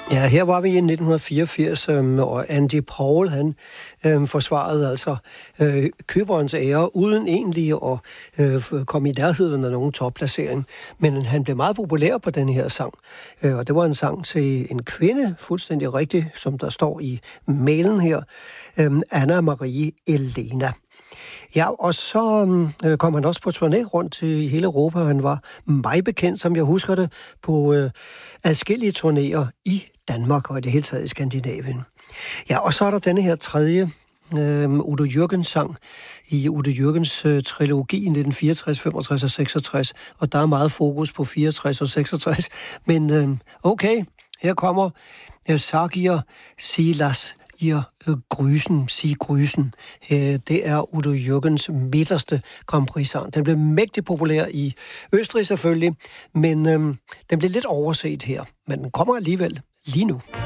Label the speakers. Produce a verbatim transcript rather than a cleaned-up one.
Speaker 1: Ja, her var vi i nitten fireogfirs, øhm, og Andy Paul, han øhm, forsvarede altså øh, køberens ære, uden egentlig at øh, komme i nærheden af nogen topplacering. Men han blev meget populær på den her sang, øh, og det var en sang til en kvinde, fuldstændig rigtig, som der står i mailen her, øhm, Anna Marie Elena. Ja, og så øh, kom han også på turné rundt i hele Europa. Han var meget bekendt, som jeg husker det, på øh, adskillige turnéer i Danmark og i det hele taget i Skandinavien. Ja, og så er der denne her tredje øh, Udo Jürgens sang i Udo Jürgens øh, trilogi i nitten fireogtres, femogtres og seksogtres, og der er meget fokus på fireogtres og seksogtres. Men øh, okay, her kommer øh, Sagier Silas ihr Grüßen, Sie Grüßen. Det er Udo Jürgens midterste Grand Prix-sang. Den blev mægtig populær i Østrig selvfølgelig, men øhm, den blev lidt overset her. Men den kommer alligevel lige nu.